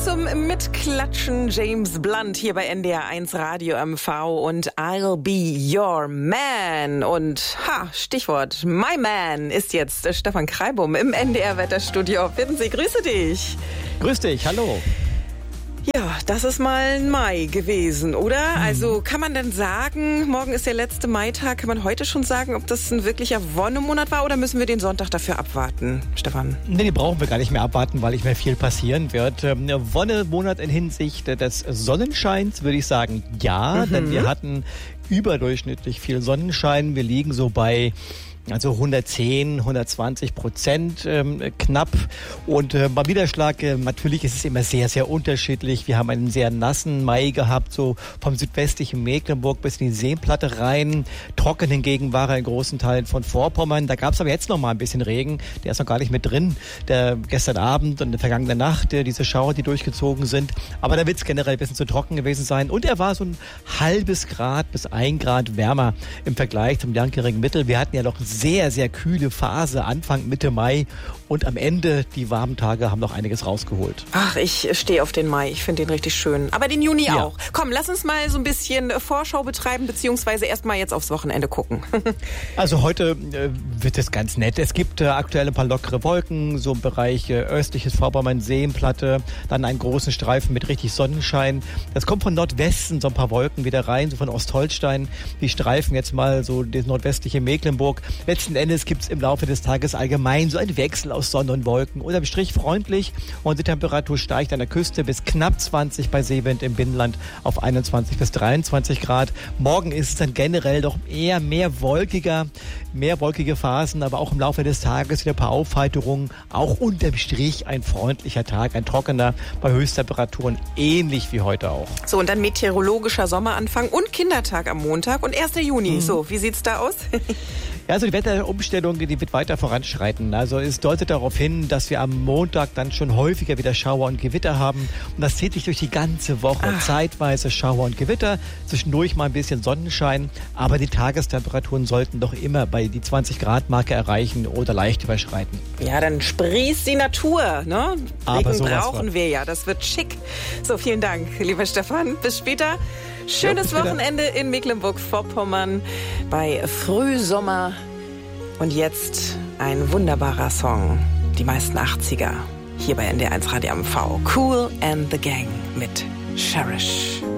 zum Mitklatschen James Blunt hier bei NDR 1 Radio MV und I'll Be Your Man. Und Stichwort My Man ist jetzt Stefan Kreibum im NDR Wetterstudio. Finden Sie, grüße dich. Grüß dich, hallo. Ja, das ist mal ein Mai gewesen, oder? Also kann man denn sagen, morgen ist der letzte Maitag, kann man heute schon sagen, ob das ein wirklicher Wonnemonat war oder müssen wir den Sonntag dafür abwarten, Stefan? Nee, die brauchen wir gar nicht mehr abwarten, weil nicht mehr viel passieren wird. Wonnemonat in Hinsicht des Sonnenscheins würde ich sagen, ja, denn wir hatten überdurchschnittlich viel Sonnenschein. Wir liegen so bei 110, 120% knapp. Und beim Niederschlag, natürlich ist es immer sehr, sehr unterschiedlich. Wir haben einen sehr nassen Mai gehabt, so vom südwestlichen Mecklenburg bis in die Seenplatte rein. Trocken hingegen war er in großen Teilen von Vorpommern. Da gab es aber jetzt noch mal ein bisschen Regen. Der ist noch gar nicht mit drin. Der gestern Abend und der vergangene Nacht, diese Schauer, die durchgezogen sind. Aber da wird es generell ein bisschen zu trocken gewesen sein. Und er war so ein halbes Grad bis 1 Grad wärmer im Vergleich zum langjährigen Mittel. Wir hatten ja noch sehr, sehr kühle Phase Anfang, Mitte Mai und am Ende, die warmen Tage haben noch einiges rausgeholt. Ach, ich stehe auf den Mai, ich finde den richtig schön. Aber den Juni auch. Komm, lass uns mal so ein bisschen Vorschau betreiben, beziehungsweise erstmal jetzt aufs Wochenende gucken. Also heute wird es ganz nett. Es gibt aktuell ein paar lockere Wolken, so im Bereich östliches Vorpommern, Seenplatte, dann einen großen Streifen mit richtig Sonnenschein. Das kommt von Nordwesten, so ein paar Wolken wieder rein, so von Ostholstein. Die streifen jetzt mal so das nordwestliche Mecklenburg. Letzten Endes gibt es im Laufe des Tages allgemein so einen Wechsel aus Sonne und Wolken. Unterm Strich freundlich und die Temperatur steigt an der Küste bis knapp 20 bei Seewind, im Binnenland auf 21 bis 23 Grad. Morgen ist es dann generell doch eher mehr wolkige Phasen, aber auch im Laufe des Tages wieder ein paar Aufheiterungen. Auch unterm Strich ein freundlicher Tag, ein trockener, bei Höchsttemperaturen ähnlich wie heute auch. So, und dann meteorologischer Sommeranfang und Kindertag am Montag und 1. Juni. So, wie sieht's da aus? Ja, also die Wetterumstellung, die wird weiter voranschreiten. Also es deutet darauf hin, dass wir am Montag dann schon häufiger wieder Schauer und Gewitter haben. Und das zieht sich durch die ganze Woche. Zeitweise Schauer und Gewitter, zwischendurch mal ein bisschen Sonnenschein. Aber die Tagestemperaturen sollten doch immer bei die 20-Grad-Marke erreichen oder leicht überschreiten. Ja, dann sprießt die Natur, ne? Regen brauchen wir ja, das wird schick. So, vielen Dank, lieber Stefan. Bis später. Schönes Wochenende in Mecklenburg-Vorpommern bei Frühsommer. Und jetzt ein wunderbarer Song. Die meisten 80er. Hier bei NDR 1 Radio MV. Kool and the Gang mit Cherish.